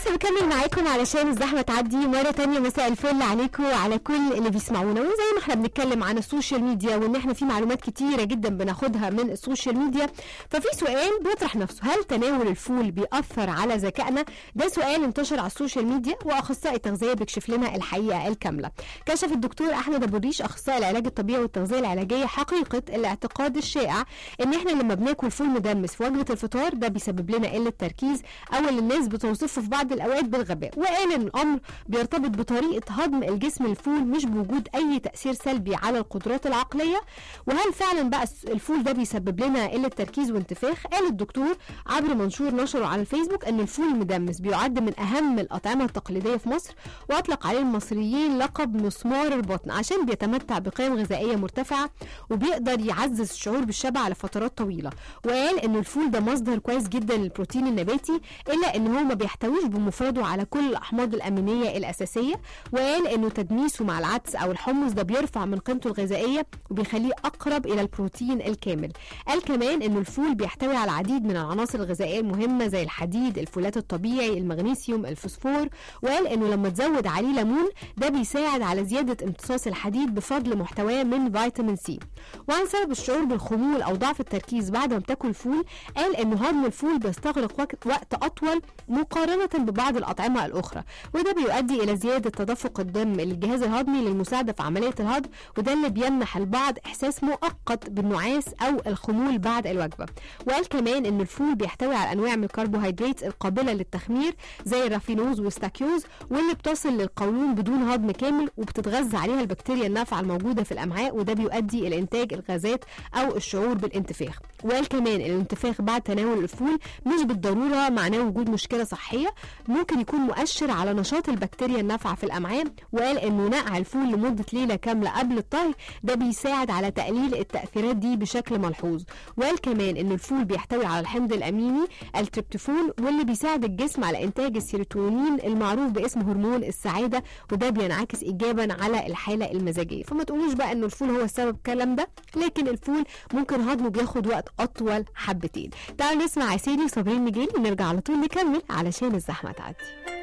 ولسه بكمل معاكم علشان الزحمه تعدي مره تانية. مساء الفل عليكم وعلى كل اللي بيسمعونا. وزي ما احنا بنتكلم عن السوشيال ميديا وان احنا في معلومات كتيره جدا بناخدها من السوشيال ميديا، ففي سؤال بيطرح نفسه: هل تناول الفول بيأثر على ذكائنا؟ ده سؤال انتشر على السوشيال ميديا، واخصائي التغذيه بيكشف لنا الحقيقه الكامله. كشف الدكتور احمد ابو الريش اخصائي العلاج الطبيعي والتغذيه العلاجيه حقيقه الاعتقاد الشائع ان احنا لما بناكل فول مدمس في وجبه الفطار ده بيسبب لنا قله تركيز، او اللي الناس بتوصفه في بعض الاوقات بالغباء. وقال ان الامر بيرتبط بطريقه هضم الجسم الفول، مش بوجود اي تاثير سلبي على القدرات العقليه. وهل فعلا بقى الفول ده بيسبب لنا قله تركيز وانتفاخ؟ قال الدكتور عبر منشور نشره على الفيسبوك ان الفول المدمس بيعد من اهم الاطعمه التقليديه في مصر، واطلق عليه المصريين لقب مسمار البطن عشان بيتمتع بقيم غذائيه مرتفعه وبيقدر يعزز الشعور بالشبع لفترات طويله. وقال ان الفول ده مصدر كويس جدا للبروتين النباتي، الا ان هو ما بيحتويش بمفرده على كل الاحماض الامينيه الاساسيه. وقال انه تدميسه مع العدس او الحمص ده بيرفع من قيمته الغذائيه وبيخليه اقرب الى البروتين الكامل. قال كمان انه الفول بيحتوي على العديد من العناصر الغذائيه المهمه زي الحديد، الفولاذ الطبيعي، المغنيسيوم، الفوسفور. وقال انه لما تزود عليه ليمون ده بيساعد على زياده امتصاص الحديد بفضل محتواه من فيتامين سي. وعن سبب الشعور بالخمول او ضعف التركيز بعد ما بتاكل فول، قال انه هضم الفول بيستغرق وقت اطول مقارنه ببعض الاطعمه الاخرى، وده بيؤدي الى زياده تدفق الدم للجهاز الهضمي للمساعده في عمليه الهضم، وده اللي بيمنح البعض احساس مؤقت بالنعاس او الخمول بعد الوجبه. وقال كمان ان الفول بيحتوي على انواع من الكربوهيدرات القابله للتخمير زي الرافينوز والستاكيوز، واللي بتصل للقولون بدون هضم كامل وبتتغذى عليها البكتيريا النافعه الموجوده في الامعاء، وده بيؤدي الى انتاج الغازات او الشعور بالانتفاخ. وقال كمان ان الانتفاخ بعد تناول الفول مش بالضروره معناه وجود مشكله صحيه، ممكن يكون مؤشر على نشاط البكتيريا النافعه في الامعاء. وقال انه نقع الفول لمده ليله كامله قبل الطهي ده بيساعد على تقليل التاثيرات دي بشكل ملحوظ. وقال كمان ان الفول بيحتوي على الحمض الاميني التريبتوفان، واللي بيساعد الجسم على انتاج السيروتونين المعروف باسم هرمون السعاده، وده بينعكس ايجابا على الحاله المزاجيه. فما تقولوش بقى انه الفول هو السبب الكلام ده، لكن الفول ممكن هضمه بياخد وقت اطول حبتين. تعالوا نسمع عسيري وصابرين مجيل ونرجع على طول نكمل علشان الزحمه تعدي.